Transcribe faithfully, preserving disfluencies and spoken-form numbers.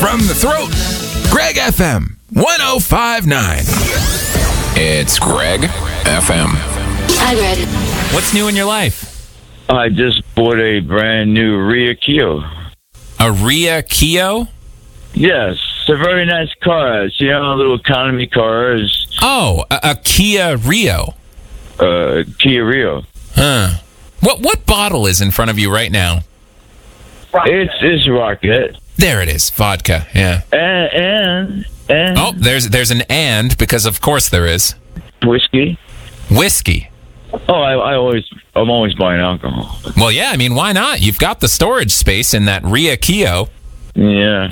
From the throat, Greg F M one oh five point nine. It's Greg F M. Hi, Greg. What's new in your life? I just bought a brand new Ria Kia. A Ria Kia? Yes, it's a very nice car. It's, you know, a little economy car. It's, Oh, a, a Kia Rio. uh, Kia Rio. Huh. What what bottle is in front of you right now? It's it's rocket. There it is. Vodka. Yeah. And and and Oh, there's there's an and because of course there is. whiskey. Whiskey. Oh, I, I always I'm always buying alcohol. Well, yeah, I mean, why not? You've got the storage space in that Ria Kia. Yeah.